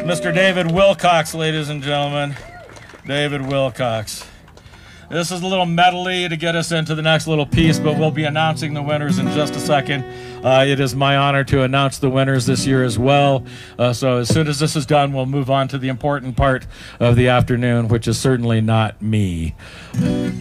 Mr. David Wilcox, ladies and gentlemen. David Wilcox. This is a little medley to get us into the next little piece, but we'll be announcing the winners in just a second. It is my honor to announce the winners this year as well. So as soon as this is done, we'll move on to the important part of the afternoon, which is certainly not me.